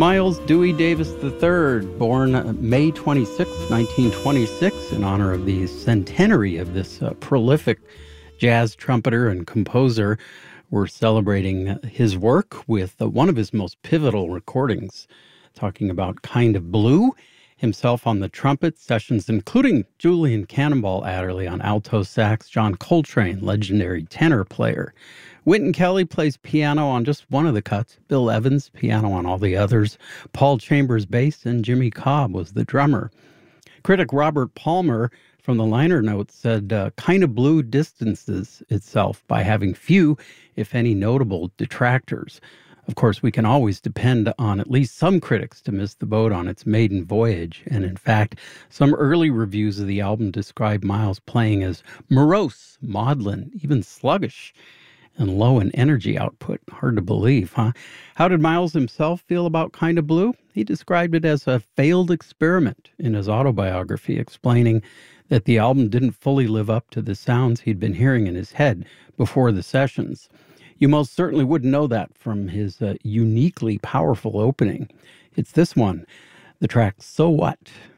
Miles Dewey Davis III, born May 26, 1926, in honor of the centenary of this prolific jazz trumpeter and composer. We're celebrating his work with one of his most pivotal recordings, talking about Kind of Blue, himself on the trumpet, sessions including Julian Cannonball Adderley on alto sax, John Coltrane, legendary tenor player. Wynton Kelly plays piano on just one of the cuts, Bill Evans, piano on all the others, Paul Chambers bass, and Jimmy Cobb was the drummer. Critic Robert Palmer from the liner notes said, Kind of Blue distances itself by having few, if any, notable detractors. Of course, we can always depend on at least some critics to miss the boat on its maiden voyage. And in fact, some early reviews of the album described Miles playing as morose, maudlin, even sluggish, and low in energy output. Hard to believe, huh? How did Miles himself feel about Kind of Blue? He described it as a failed experiment in his autobiography, explaining that the album didn't fully live up to the sounds he'd been hearing in his head before the sessions. You most certainly wouldn't know that from his uniquely powerful opening. It's this one, the track So What?